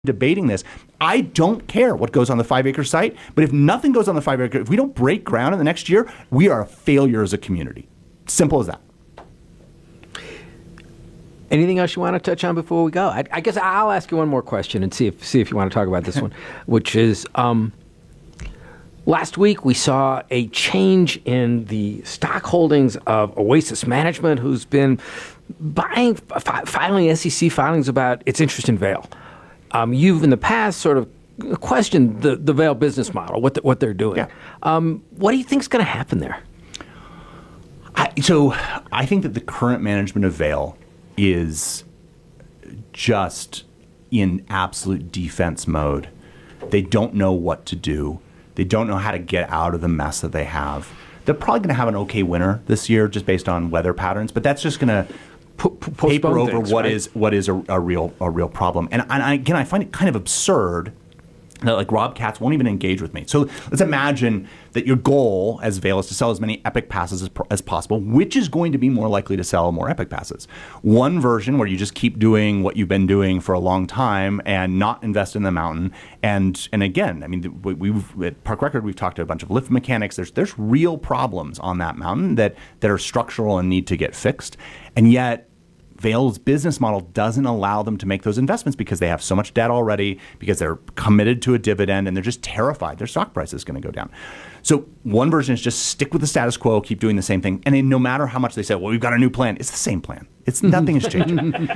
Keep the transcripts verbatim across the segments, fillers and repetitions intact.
debating this. I don't care what goes on the five acre site, but if nothing goes on the five acre, if we don't break ground in the next year, we are a failure as a community. Simple as that. Anything else you want to touch on before we go? I, I guess I'll ask you one more question and see if see if you want to talk about this one, which is um, last week we saw a change in the stock holdings of Oasis Management, who's been buying, fi- filing S E C filings about its interest in Vail. Um, you've in the past sort of questioned the, the Vail business model, what the, what they're doing. Yeah. Um, what do you think is going to happen there? I, so I think that the current management of Vail is just in absolute defense mode. They don't know what to do. They don't know how to get out of the mess that they have. They're probably going to have an okay winter this year just based on weather patterns, but that's just going to P- p- paper over things, what right? is what is a, a real a real problem. And, and I, again, I find it kind of absurd that like Rob Katz won't even engage with me. So let's imagine that your goal as Vail is to sell as many Epic passes as, as possible. Which is going to be more likely to sell more Epic passes? One version where you just keep doing what you've been doing for a long time and not invest in the mountain. And and again, I mean, we, we've at Park Record we've talked to a bunch of lift mechanics. There's there's real problems on that mountain that that are structural and need to get fixed. And yet Vail's business model doesn't allow them to make those investments because they have so much debt already, because they're committed to a dividend, and they're just terrified their stock price is going to go down. So one version is just stick with the status quo, keep doing the same thing, and then no matter how much they say, well, we've got a new plan, it's the same plan. It's nothing is changing.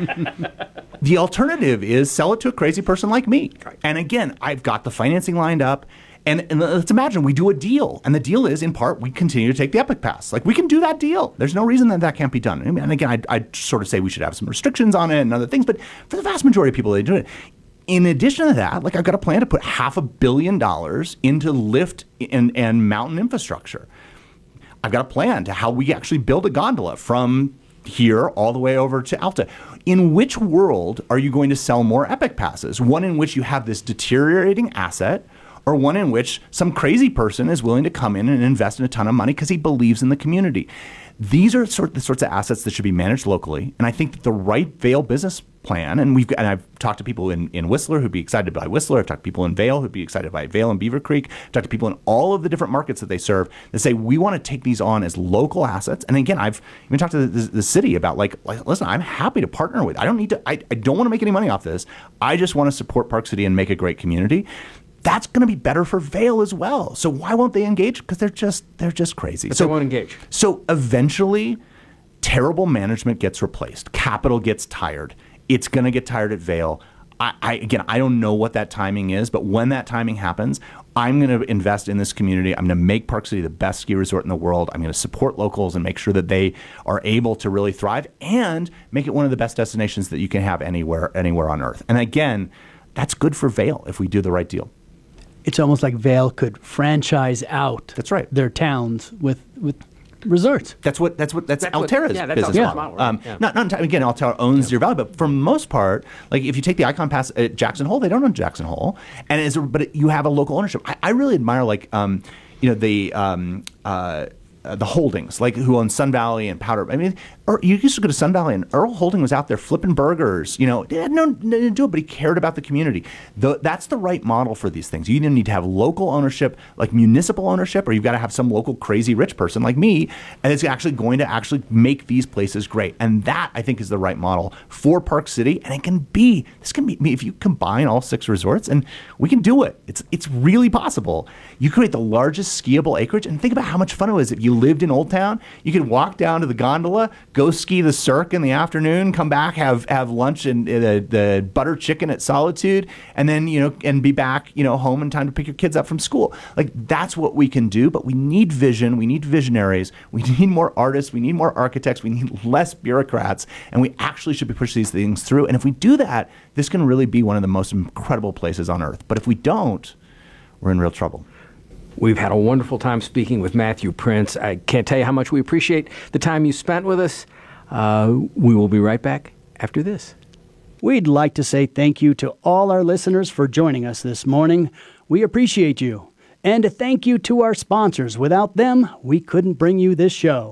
The alternative is sell it to a crazy person like me. Right. And again, I've got the financing lined up. And, and let's imagine we do a deal. And the deal is, in part, we continue to take the Epic Pass. Like, we can do that deal. There's no reason that that can't be done. And again, I'd, I'd sort of say we should have some restrictions on it and other things. But for the vast majority of people, they do it. In addition to that, like, I've got a plan to put half a billion dollars into lift and, and mountain infrastructure. I've got a plan to how we actually build a gondola from here all the way over to Alta. In which world are you going to sell more Epic Passes? One in which you have this deteriorating asset, or one in which some crazy person is willing to come in and invest in a ton of money because he believes in the community. These are sort of the sorts of assets that should be managed locally. And I think that the right Vail business plan, and we've and I've talked to people in, in Whistler who'd be excited by Whistler. I've talked to people in Vail who'd be excited by Vail and Beaver Creek. I've talked to people in all of the different markets that they serve that say we want to take these on as local assets. And again, I've even talked to the, the, the city about like, like, listen, I'm happy to partner with. I don't need to. I, I don't want to make any money off this. I just want to support Park City and make a great community. That's going to be better for Vail as well. So why won't they engage? Because they're just they're just crazy. But so they won't engage. So eventually, terrible management gets replaced. Capital gets tired. It's going to get tired at Vail. I, I again, I don't know what that timing is, but when that timing happens, I'm going to invest in this community. I'm going to make Park City the best ski resort in the world. I'm going to support locals and make sure that they are able to really thrive and make it one of the best destinations that you can have anywhere anywhere on Earth. And again, that's good for Vail if we do the right deal. It's almost like Vail could franchise out That's right. their towns with, with resorts. That's what that's what that's, That's what- Alterra's yeah, that's business Alterra's model. model, right? Um, Yeah. Not not again, Alterra owns Deer Valley, but for the most part, like if you take the Icon Pass at Jackson Hole, they don't own Jackson Hole, and it's a, but it, you have a local ownership. I, I really admire like um, you know the um, uh, uh, the Holdings, like who own Sun Valley and Powder. I mean, or you used to go to Sun Valley, and Earl Holding was out there flipping burgers. You know, he had no nothing to do it, but he cared about the community. The, that's the right model for these things. You either need to have local ownership, like municipal ownership, or you've got to have some local crazy rich person like me, and it's actually going to actually make these places great. And that I think is the right model for Park City. And it can be this can be if you combine all six resorts, and we can do it. It's it's really possible. You create the largest skiable acreage, and think about how much fun it was if you lived in Old Town. You could walk down to the gondola, go ski the Cirque in the afternoon, come back, have have lunch and uh, the, the butter chicken at Solitude, and then you know and be back you know home in time to pick your kids up from school. Like that's what we can do. But we need vision. We need visionaries. We need more artists. We need more architects. We need less bureaucrats, and we actually should be pushing these things through. And if we do that, this can really be one of the most incredible places on Earth. But if we don't, we're in real trouble. We've had a wonderful time speaking with Matthew Prince. I can't tell you how much we appreciate the time you spent with us. Uh, we will be right back after this. We'd like to say thank you to all our listeners for joining us this morning. We appreciate you. And a thank you to our sponsors. Without them, we couldn't bring you this show.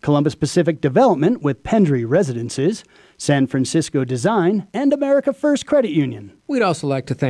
Columbus Pacific Development with Pendry Residences, San Francisco Design, and America First Credit Union. We'd also like to thank